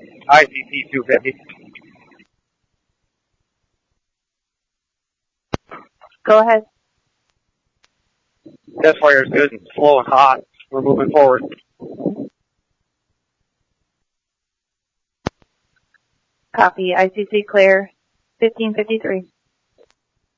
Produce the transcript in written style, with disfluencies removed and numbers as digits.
ICC 250. Go ahead. Test fire is good and slow and hot. We're moving forward. Copy. ICC clear. 1553.